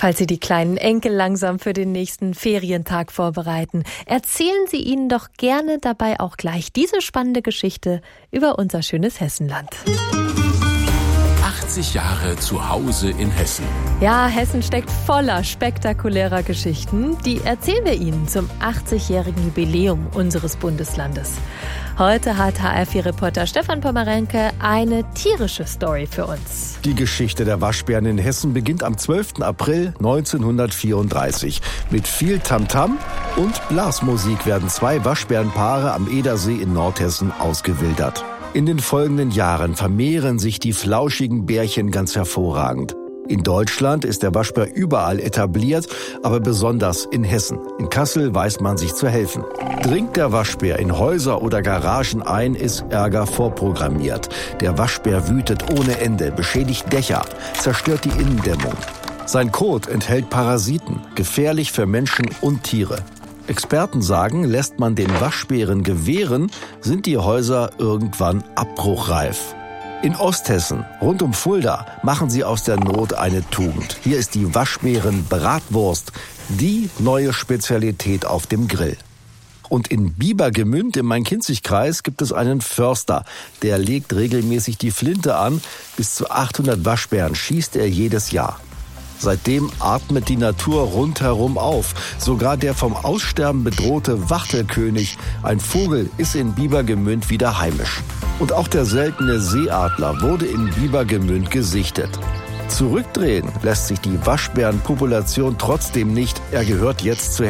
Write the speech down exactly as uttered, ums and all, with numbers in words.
Falls Sie die kleinen Enkel langsam für den nächsten Ferientag vorbereiten, erzählen Sie ihnen doch gerne dabei auch gleich diese spannende Geschichte über unser schönes Hessenland. achtzig Jahre zu Hause in Hessen. Ja, Hessen steckt voller spektakulärer Geschichten. Die erzählen wir Ihnen zum achtzigjährigen Jubiläum unseres Bundeslandes. Heute hat H R vier Reporter Stefan Pomerenke eine tierische Story für uns. Die Geschichte der Waschbären in Hessen beginnt am zwölften April neunzehnhundertvierunddreißig. Mit viel Tamtam und Blasmusik werden zwei Waschbärenpaare am Edersee in Nordhessen ausgewildert. In den folgenden Jahren vermehren sich die flauschigen Bärchen ganz hervorragend. In Deutschland ist der Waschbär überall etabliert, aber besonders in Hessen. In Kassel weiß man sich zu helfen. Dringt der Waschbär in Häuser oder Garagen ein, ist Ärger vorprogrammiert. Der Waschbär wütet ohne Ende, beschädigt Dächer, zerstört die Innendämmung. Sein Kot enthält Parasiten, gefährlich für Menschen und Tiere. Experten sagen, lässt man den Waschbären gewähren, sind die Häuser irgendwann abbruchreif. In Osthessen, rund um Fulda, machen sie aus der Not eine Tugend. Hier ist die Waschbären-Bratwurst, die neue Spezialität auf dem Grill. Und in Biebergemünd im Main-Kinzig-Kreis gibt es einen Förster, der legt regelmäßig die Flinte an. Bis zu achthundert Waschbären schießt er jedes Jahr. Seitdem atmet die Natur rundherum auf. Sogar der vom Aussterben bedrohte Wachtelkönig, ein Vogel, ist in Biebergemünd wieder heimisch. Und auch der seltene Seeadler wurde in Biebergemünd gesichtet. Zurückdrehen lässt sich die Waschbärenpopulation trotzdem nicht. Er gehört jetzt zu